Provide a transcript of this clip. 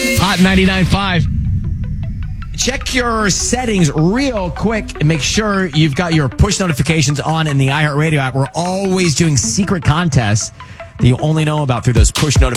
Hot 99.5. Check your settings real quick and make sure you've got your push notifications on in the iHeartRadio app. We're always doing secret contests that you only know about through those push notifications.